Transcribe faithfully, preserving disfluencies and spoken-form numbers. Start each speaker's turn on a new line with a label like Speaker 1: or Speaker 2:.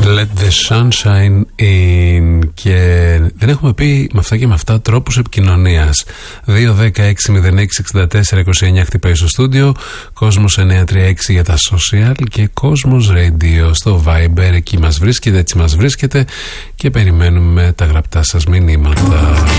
Speaker 1: Let the sunshine in. Και δεν έχουμε πει με αυτά και με αυτά τρόπους επικοινωνίας. δύο δέκα έξι μηδέν έξι εξήντα τέσσερα είκοσι εννιά χτυπάει στο στούντιο. Κόσμος εννιά τρία έξι για τα social. Και Κόσμος Radio στο Viber. Εκεί μας βρίσκεται, έτσι μας βρίσκεται. Και περιμένουμε τα γραπτά σας μηνύματα.